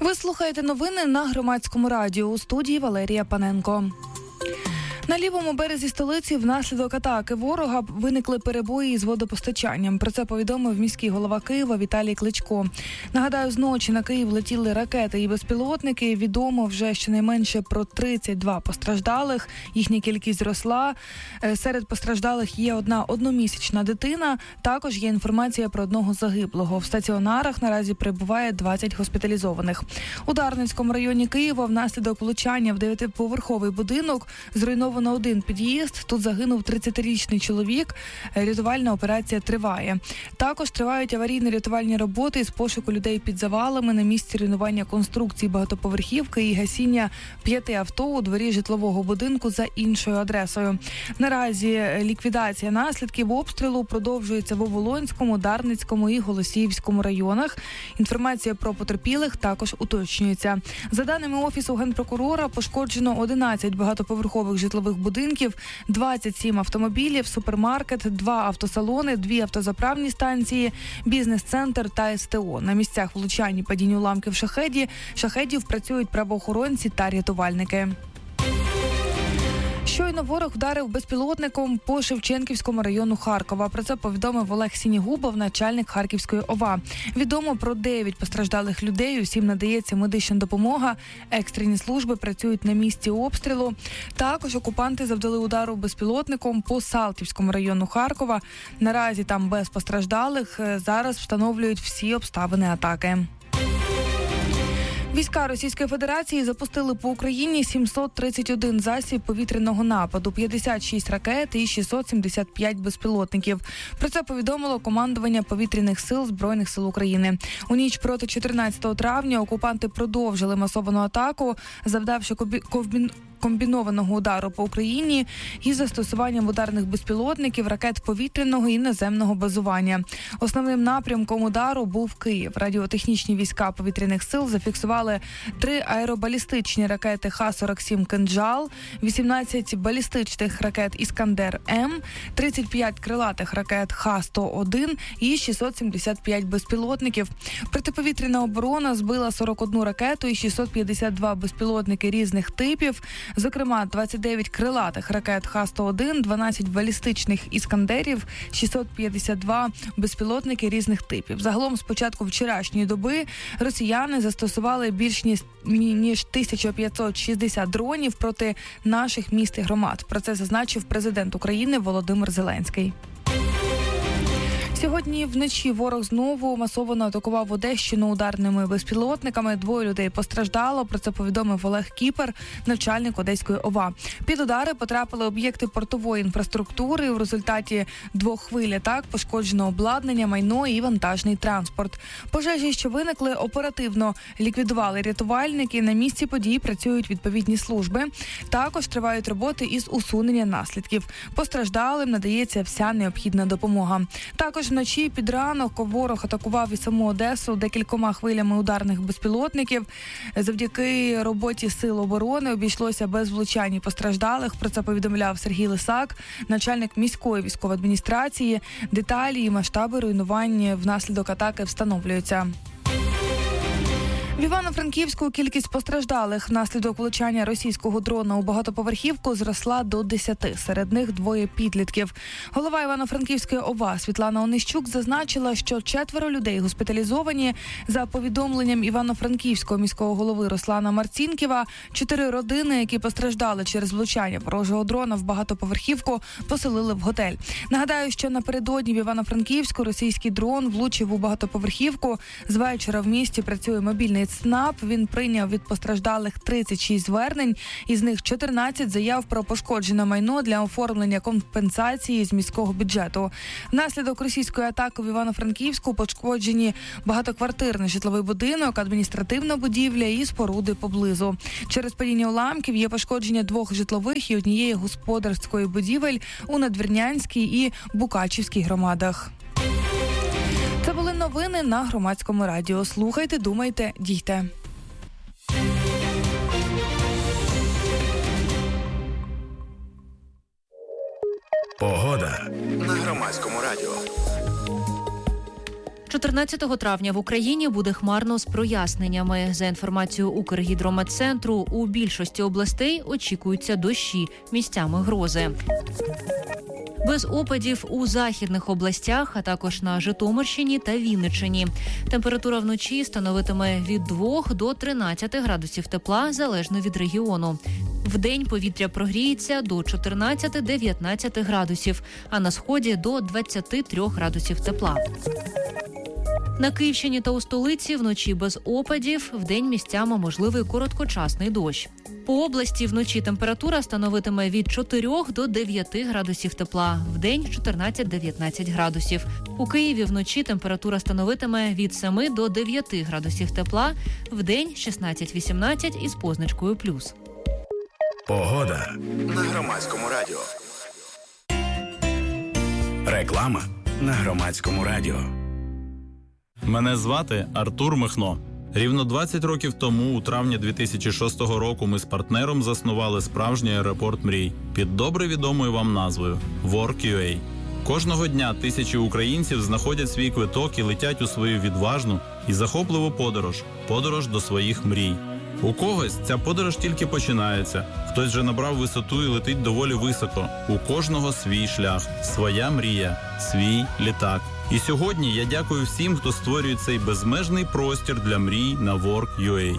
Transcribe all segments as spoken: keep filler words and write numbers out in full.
Ви слухаєте новини на Громадському радіо. У студії Валерія Паненко. На лівому березі столиці внаслідок атаки ворога виникли перебої з водопостачанням. Про це повідомив міський голова Києва Віталій Кличко. Нагадаю, зночі на Київ летіли ракети і безпілотники. Відомо вже щонайменше про тридцять два постраждалих. Їхня кількість зросла. Серед постраждалих є одна одномісячна дитина. Також є інформація про одного загиблого. В стаціонарах наразі перебуває двадцять госпіталізованих. У Дарницькому районі Києва внаслідок влучання в дев'ятиповерховий будинок зруйновано на один під'їзд. Тут загинув тридцятирічний чоловік. Рятувальна операція триває. Також тривають аварійно-рятувальні роботи з пошуку людей під завалами на місці руйнування конструкцій багатоповерхівки і гасіння п'яти авто у дворі житлового будинку за іншою адресою. Наразі ліквідація наслідків обстрілу продовжується в Оболонському, Дарницькому і Голосіївському районах. Інформація про потерпілих також уточнюється. За даними Офісу Генпрокурора, пошкоджено одинадцять багатоповерхових житлових будинків, двадцять сім автомобілів, супермаркет, два автосалони, дві автозаправні станції, бізнес-центр та СТО. На місцях влучань і падінь уламків шахеді, шахедів працюють правоохоронці та рятувальники. Щойно ворог вдарив безпілотником по Шевченківському району Харкова. Про це повідомив Олег Сінігубов, начальник Харківської ОВА. Відомо про дев'ять постраждалих людей, усім надається медична допомога. Екстрені служби працюють на місці обстрілу. Також окупанти завдали удару безпілотником по Салтівському району Харкова. Наразі там без постраждалих. Зараз встановлюють всі обставини атаки. Війська Російської Федерації запустили по Україні сімсот тридцять один засіб повітряного нападу, п'ятдесят шість ракет і шістсот сімдесят п'ять безпілотників. Про це повідомило командування повітряних сил Збройних сил України. У ніч проти чотирнадцятого травня окупанти продовжили масовану атаку, завдавши ковбін... комбінованого удару по Україні із застосуванням ударних безпілотників, ракет повітряного і наземного базування. Основним напрямком удару був Київ. Радіотехнічні війська повітряних сил зафіксували три аеробалістичні ракети Х сорок сім «Кинджал», вісімнадцять балістичних ракет «Іскандер-М», тридцять п'ять крилатих ракет Х сто один і шістсот сімдесят п'ять безпілотників. Протиповітряна оборона збила сорок одну ракету і шістсот п'ятдесят два безпілотники різних типів. Зокрема, двадцять дев'ять крилатих ракет Х сто один, дванадцять балістичних «Іскандерів», шістсот п'ятдесят два безпілотники різних типів. Загалом з початку вчорашньої доби росіяни застосували більш ніж тисяча п'ятсот шістдесят дронів проти наших міст і громад. Про це зазначив президент України Володимир Зеленський. Сьогодні вночі ворог знову масово атакував Одещину ударними безпілотниками. Двоє людей постраждало. Про це повідомив Олег Кіпер, начальник Одеської ОВА. Під удари потрапили об'єкти портової інфраструктури. У результаті двох хвиль атак пошкоджено обладнання, майно і вантажний транспорт. Пожежі, що виникли, оперативно ліквідували рятувальники. На місці подій працюють відповідні служби. Також тривають роботи із усунення наслідків. Постраждалим надається вся необхідна допомога. Також вночі під ранок ворог атакував і саму Одесу декількома хвилями ударних безпілотників. Завдяки роботі сил оборони обійшлося без влучань і постраждалих. Про це повідомляв Сергій Лисак, начальник міської військової адміністрації. Деталі і масштаби руйнувань внаслідок атаки встановлюються. В Івано-Франківську кількість постраждалих внаслідок влучання російського дрона у багатоповерхівку зросла до десяти. Серед них двоє підлітків. Голова Івано-Франківської ОВА Світлана Онищук зазначила, що четверо людей госпіталізовані. За повідомленням Івано-Франківського міського голови Руслана Марцінкєва, чотири родини, які постраждали через влучання ворожого дрона в багатоповерхівку, поселили в готель. Нагадаю, що напередодні в Івано-Франківську російський дрон влучив у багатоповерхівку. З вечора в місті працює мобільний ЦНАП. Він прийняв від постраждалих тридцять шість звернень, із них чотирнадцять заяв про пошкоджене майно для оформлення компенсації з міського бюджету. Внаслідок російської атаки в Івано-Франківську пошкоджені багатоквартирний житловий будинок, адміністративна будівля і споруди поблизу. Через падіння уламків є пошкодження двох житлових і однієї господарської будівель у Надвірнянській і Букачівській громадах. Це були новини на Громадському радіо. Слухайте, думайте, дійте. Погода на Громадському радіо. чотирнадцятого травня в Україні буде хмарно з проясненнями. За інформацією Укргідрометцентру, у більшості областей очікуються дощі, місцями грози. Без опадів у західних областях, а також на Житомирщині та Вінниччині. Температура вночі становитиме від двох до тринадцяти градусів тепла, залежно від регіону. Вдень повітря прогріється до чотирнадцяти-дев'ятнадцяти градусів, а на сході до двадцяти трьох градусів тепла. На Київщині та у столиці вночі без опадів, вдень місцями можливий короткочасний дощ. По області вночі температура становитиме від чотирьох до дев'яти градусів тепла, вдень чотирнадцять-дев'ятнадцять градусів. У Києві вночі температура становитиме від семи до дев'яти градусів тепла, вдень шістнадцять-вісімнадцять із позначкою плюс. Погода на Громадському радіо. Реклама на Громадському радіо. Мене звати Артур Михно. Рівно двадцять років тому, у травні дві тисячі шостого року, ми з партнером заснували справжній аеропорт мрій під добре відомою вам назвою WorkUA. Кожного дня тисячі українців знаходять свій квиток і летять у свою відважну і захопливу подорож – подорож до своїх мрій. У когось ця подорож тільки починається, хтось вже набрав висоту і летить доволі високо. У кожного свій шлях, своя мрія, свій літак. І сьогодні я дякую всім, хто створює цей безмежний простір для мрій на WorkUA.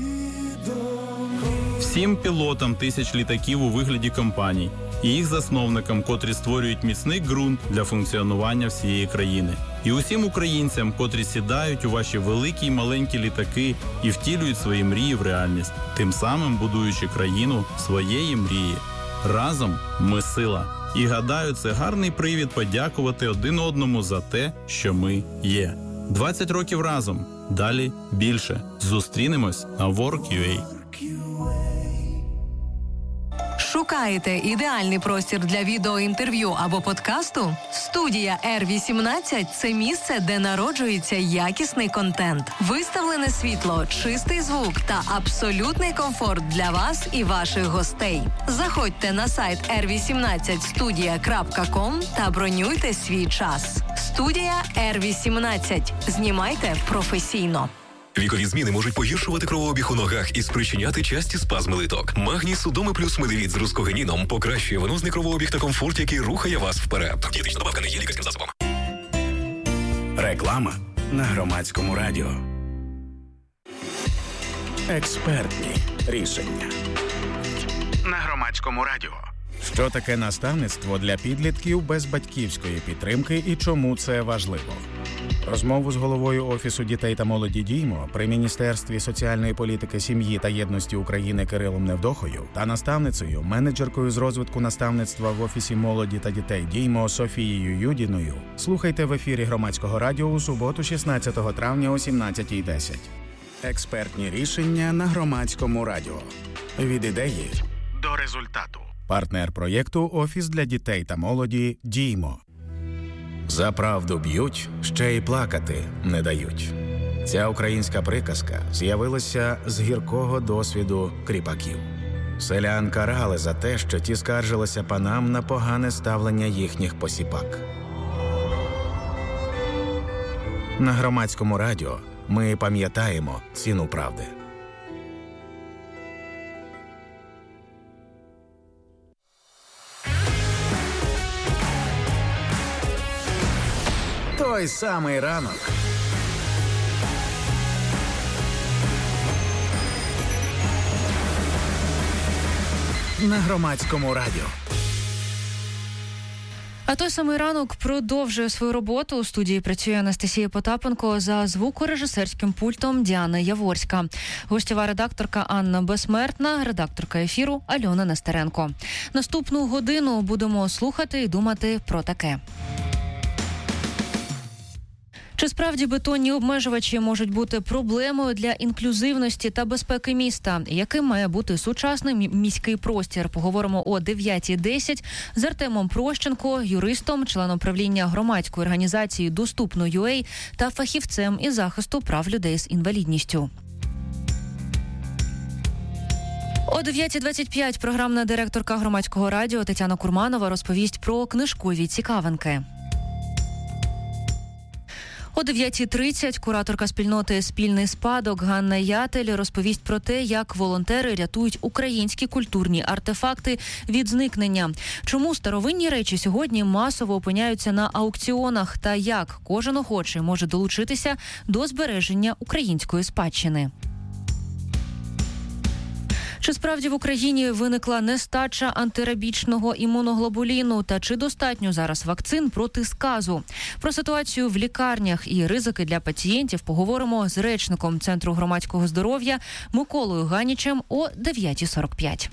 Всім пілотам тисяч літаків у вигляді компаній і їх засновникам, котрі створюють міцний ґрунт для функціонування всієї країни. І усім українцям, котрі сідають у ваші великі й маленькі літаки і втілюють свої мрії в реальність, тим самим будуючи країну своєї мрії. Разом ми сила. І гадаю, це гарний привід подякувати один одному за те, що ми є. двадцять років разом. Далі більше. Зустрінемось на WorkUA. Шукаєте ідеальний простір для відеоінтерв'ю або подкасту? Студія Р вісімнадцять – це місце, де народжується якісний контент. Виставлене світло, чистий звук та абсолютний комфорт для вас і ваших гостей. Заходьте на сайт ер вісімнадцять студія крапка ком та бронюйте свій час. Студія Р вісімнадцять. Знімайте професійно. Вікові зміни можуть погіршувати кровообіг у ногах і спричиняти часті спазми литок. Магній Судоми плюс Медивіт з рускогенીном покращує венозний кровообіг та комфорт, який рухає вас вперед. Дієтична добавка не є лікарським засобом. Реклама на Громадському радіо. Експертні рішення на Громадському радіо. Що таке наставництво для підлітків без батьківської підтримки і чому це важливо? Розмову з головою Офісу дітей та молоді «Діймо» при Міністерстві соціальної політики, сім'ї та єдності України Кирилом Невдохою та наставницею, менеджеркою з розвитку наставництва в Офісі молоді та дітей «Діймо» Софією Юдіною слухайте в ефірі Громадського радіо у суботу шістнадцятого травня о сімнадцятій десять. Експертні рішення на Громадському радіо. Від ідеї до результату. Партнер проєкту «Офіс для дітей та молоді «Діймо». За правду б'ють, ще й плакати не дають. Ця українська приказка з'явилася з гіркого досвіду кріпаків. Селян карали за те, що ті скаржилися панам на погане ставлення їхніх посіпак. На Громадському радіо ми пам'ятаємо ціну правди. Той самий ранок. На Громадському радіо. А той самий ранок продовжує свою роботу. У студії працює Анастасія Потапенко, за звукорежисерським пультом Діана Яворська. Гостєва редакторка Анна Безсмертна, редакторка ефіру Альона Нестеренко. Наступну годину будемо слухати і думати про таке. Чи справді бетонні обмежувачі можуть бути проблемою для інклюзивності та безпеки міста? Яким має бути сучасний міський простір? Поговоримо о дев'ятій десять з Артемом Прощенко, юристом, членом правління громадської організації «Доступно.ua» та фахівцем із захисту прав людей з інвалідністю. О дев'ятій двадцять п'ять програмна директорка Громадського радіо Тетяна Курманова розповість про книжкові цікавинки. О дев'ятій тридцять кураторка спільноти «Спільний спадок» Ганна Ятель розповість про те, як волонтери рятують українські культурні артефакти від зникнення. Чому старовинні речі сьогодні масово опиняються на аукціонах та як кожен охочий може долучитися до збереження української спадщини. Чи справді в Україні виникла нестача антирабічного імуноглобуліну та чи достатньо зараз вакцин проти сказу? Про ситуацію в лікарнях і ризики для пацієнтів поговоримо з речником Центру громадського здоров'я Миколою Ганічем о дев'ятій сорок п'ять.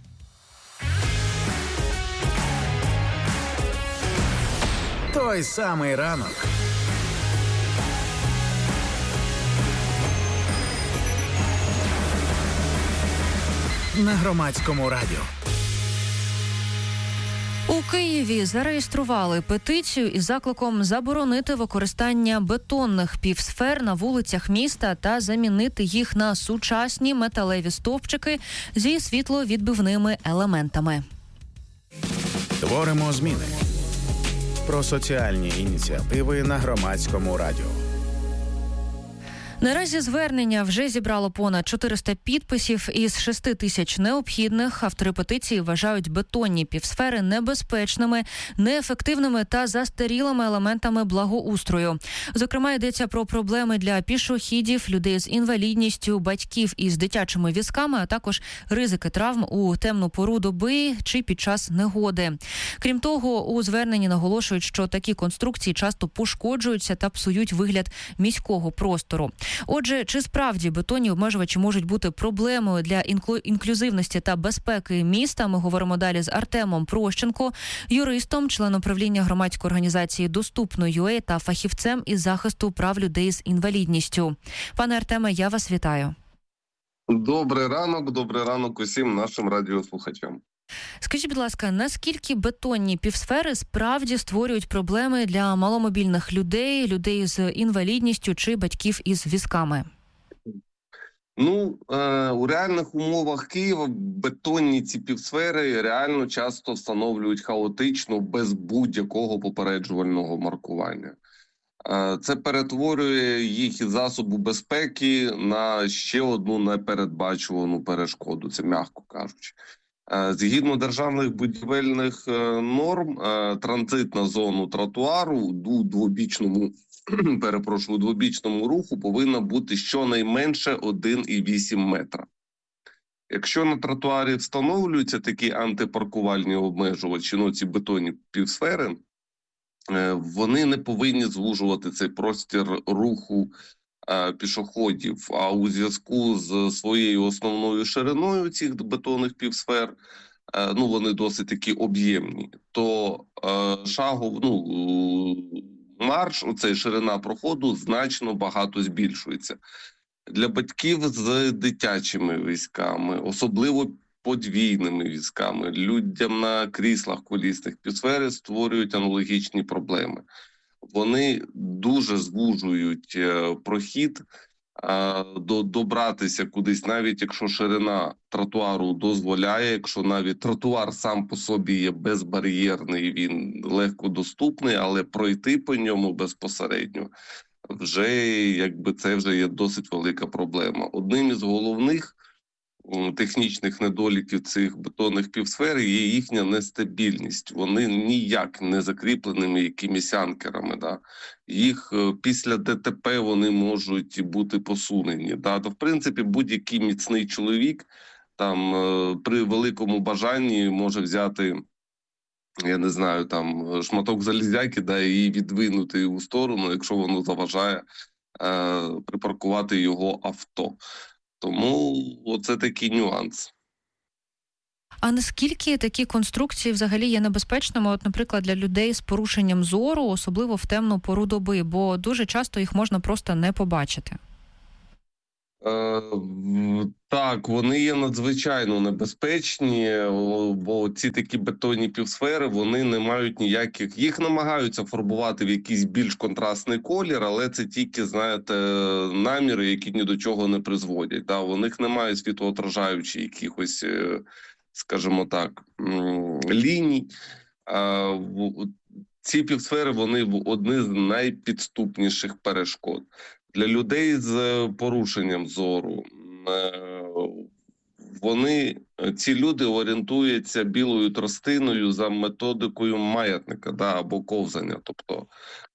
Той самий ранок. На Громадському радіо. У Києві зареєстрували петицію із закликом заборонити використання бетонних півсфер на вулицях міста та замінити їх на сучасні металеві стовпчики зі світловідбивними елементами. Творимо зміни. Про соціальні ініціативи на Громадському радіо. Наразі звернення вже зібрало понад чотириста підписів. Із шести тисяч необхідних автори петиції вважають бетонні півсфери небезпечними, неефективними та застарілими елементами благоустрою. Зокрема, йдеться про проблеми для пішохідів, людей з інвалідністю, батьків із дитячими візками, а також ризики травм у темну пору доби чи під час негоди. Крім того, у зверненні наголошують, що такі конструкції часто пошкоджуються та псують вигляд міського простору. Отже, чи справді бетонні обмежувачі можуть бути проблемою для інклю... інклюзивності та безпеки міста? Ми говоримо далі з Артемом Прощенко, юристом, членом правління громадської організації «Доступно.ua» та фахівцем із захисту прав людей з інвалідністю. Пане Артеме, я вас вітаю. Добрий ранок, добрий ранок усім нашим радіослухачам. Скажіть, будь ласка, наскільки бетонні півсфери справді створюють проблеми для маломобільних людей, людей з інвалідністю чи батьків із візками? Ну, е, у реальних умовах Києва бетонні ці півсфери реально часто встановлюють хаотично, без будь-якого попереджувального маркування. Е, це перетворює їх із засобу безпеки на ще одну непередбачувану перешкоду, це м'яко кажучи. Згідно державних будівельних норм, транзит на зону тротуару у двобічному, перепрошую, двобічному руху повинна бути щонайменше один цілих вісім метра. Якщо на тротуарі встановлюються такі антипаркувальні обмежувачі, ну ці бетонні півсфери, вони не повинні звужувати цей простір руху пішоходів, а у зв'язку з своєю основною шириною цих бетонних півсфер, ну вони досить такі об'ємні, то шагов, ну, марш, оцей ширина проходу значно багато збільшується. Для батьків з дитячими візками, особливо подвійними візками, людям на кріслах колісних півсфери створюють аналогічні проблеми. Вони дуже звужують прохід, до, добратися кудись, навіть якщо ширина тротуару дозволяє, якщо навіть тротуар сам по собі є безбар'єрний, він легко доступний, але пройти по ньому безпосередньо вже, якби, це вже є досить велика проблема. Одним із головних технічних недоліків цих бетонних півсфер є їхня нестабільність. Вони ніяк не закріпленими якимись анкерами. Да? Їх після ДТП вони можуть бути посунені. Да? То, в принципі, будь-який міцний чоловік там при великому бажанні може взяти, я не знаю, там шматок залізяки, да, і відвинути у сторону, якщо воно заважає е, припаркувати його авто. Тому оце такий нюанс. А наскільки такі конструкції взагалі є небезпечними, от, наприклад, для людей з порушенням зору, особливо в темну пору доби, бо дуже часто їх можна просто не побачити? Е, так, вони є надзвичайно небезпечні, бо ці такі бетонні півсфери, вони не мають ніяких, їх намагаються фарбувати в якийсь більш контрастний колір, але це тільки, знаєте, наміри, які ні до чого не призводять. Да? У них немає світлоотражаючих якихось, скажімо так, ліній. ці півсфери, вони одні з найпідступніших перешкод. Для людей з порушенням зору, вони, ці люди орієнтуються білою тростиною за методикою маятника, да, або ковзання. Тобто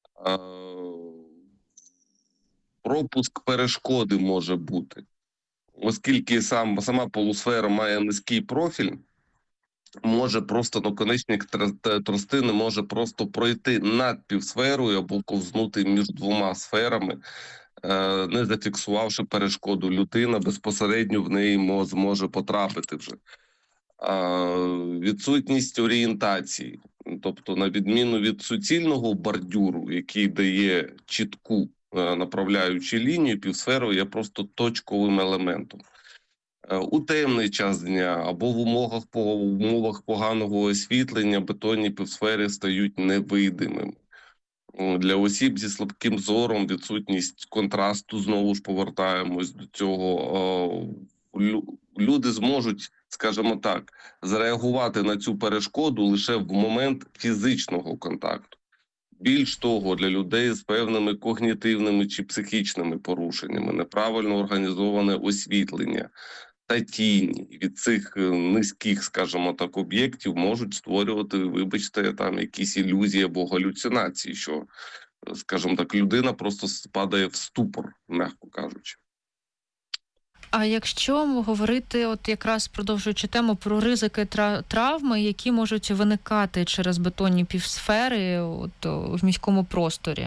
пропуск перешкоди може бути. Оскільки сам, сама полусфера має низький профіль, може просто наконечник тростини може просто пройти над півсферою або ковзнути між двома сферами, не зафіксувавши перешкоду. Людина безпосередньо в неї зможе потрапити вже. Відсутність орієнтації, тобто на відміну від суцільного бордюру, який дає чітку направляючу лінію, півсфера є просто точковим елементом. У темний час дня або в умовах, в умовах поганого освітлення бетонні півсфери стають невидимими. Для осіб зі слабким зором відсутність контрасту, знову ж повертаємось до цього, люди зможуть, скажімо так, зреагувати на цю перешкоду лише в момент фізичного контакту. Більш того, для людей з певними когнітивними чи психічними порушеннями, неправильно організоване освітлення та тіні від цих низьких, скажімо так, об'єктів можуть створювати, вибачте, там якісь ілюзії або галюцинації, що, скажімо так, людина просто спадає в ступор, м'яко кажучи. А якщо говорити, от якраз продовжуючи тему про ризики травми, які можуть виникати через бетонні півсфери от, в міському просторі?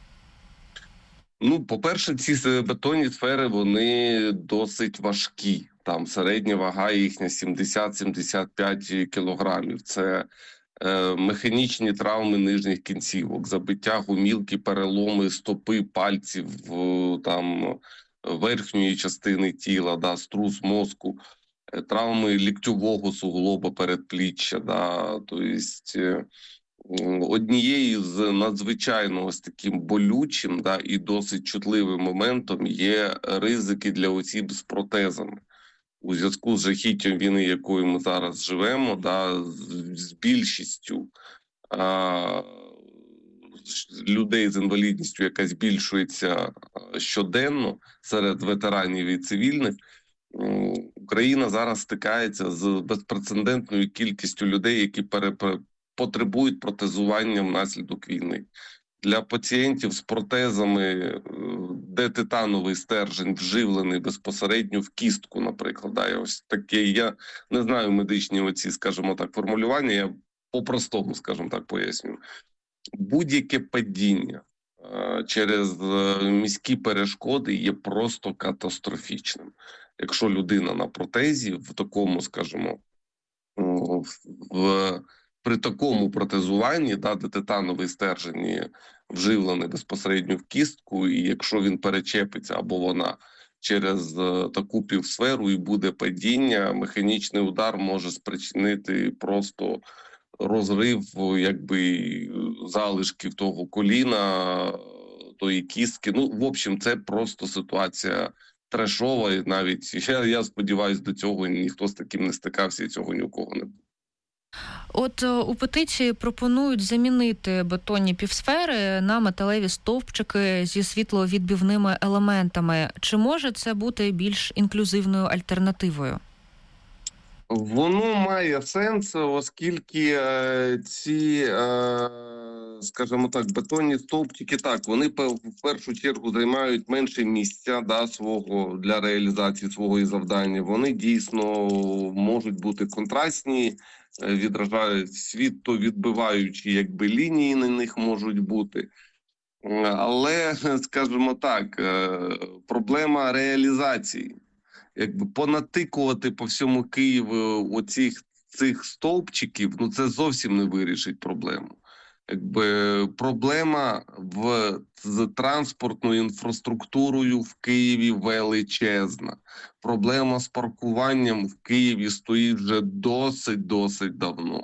Ну, по-перше, ці бетонні сфери, вони досить важкі. Там середня вага їхня сімдесят - сімдесят п'ять кілограмів. Це е, механічні травми нижніх кінцівок, забиття гомілки, переломи стопи, пальців, там верхньої частини тіла, да, струс мозку, травми ліктьового суглоба передпліччя. Да, тобто, однією з надзвичайно ось таким болючим, да, і досить чутливим моментом є ризики для осіб з протезами. У зв'язку з жахіттям війни, якою ми зараз живемо, да, з більшістю а, людей з інвалідністю, яка збільшується щоденно серед ветеранів і цивільних, Україна зараз стикається з безпрецедентною кількістю людей, які пере, потребують протезування внаслідок війни. Для пацієнтів з протезами, де титановий стержень вживлений безпосередньо в кістку, наприклад. Да, ось таке, я не знаю медичні оці, скажімо так, формулювання, я по-простому, скажімо так, пояснюю. Будь-яке падіння через міські перешкоди є просто катастрофічним. Якщо людина на протезі, в такому, скажімо, в при такому протезуванні, да, де титановий стержень вживлений безпосередньо в кістку, і якщо він перечепиться або вона через таку півсферу і буде падіння, механічний удар може спричинити просто розрив, якби, залишків того коліна, тої кістки. Ну, в общем, це просто ситуація трешова, і навіть, я, я сподіваюся, до цього ніхто з таким не стикався, і цього ні у кого не буде. От у петиції пропонують замінити бетонні півсфери на металеві стовпчики зі світловідбивними елементами. Чи може це бути більш інклюзивною альтернативою? Воно має сенс, оскільки е, ці, е, скажімо так, бетонні стовпчики, так, вони в першу чергу займають менше місця, да, свого для реалізації свого завдання. Вони дійсно можуть бути контрастні, відражають світловідбиваючі, якби, лінії на них можуть бути. Але, скажімо так, проблема реалізації. Якби понатикувати по всьому Києву оцих цих стовпчиків, ну це зовсім не вирішить проблему. Якби проблема в з транспортною інфраструктурою в Києві величезна. Проблема з паркуванням в Києві стоїть вже досить-досить давно.